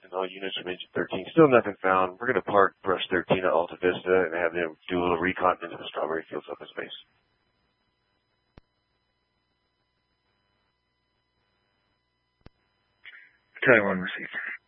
and all units from engine 13. Still nothing found. We're going to park Brush 13 at Alta Vista and have them do a little recon into the strawberry fields up in space. Taiwan received.